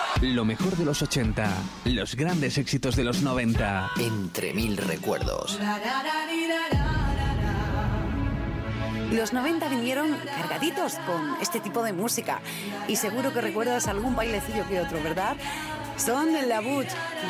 Lo mejor de los 80, los grandes éxitos de los 90. Entre mil recuerdos. Los 90 vinieron cargaditos con este tipo de música y seguro que recuerdas algún bailecillo que otro, ¿verdad? Son La Butch.